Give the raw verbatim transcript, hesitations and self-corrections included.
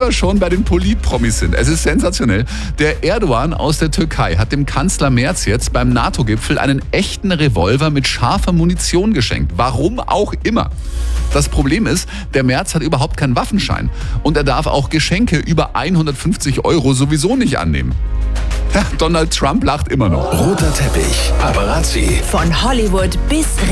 wir schon bei den Polit-Promis sind. Es ist sensationell. Der Erdogan aus der Türkei hat dem Kanzler Merz jetzt beim NATO-Gipfel einen echten Revolver mit scharfer Munition geschenkt. Warum auch immer. Das Problem ist, der Merz hat überhaupt keinen Waffenschein. Und er darf auch Geschenke über hundertfünfzig Euro sowieso nicht annehmen. Ja, Donald Trump lacht immer noch. Roter Teppich, Paparazzi. Von Hollywood bis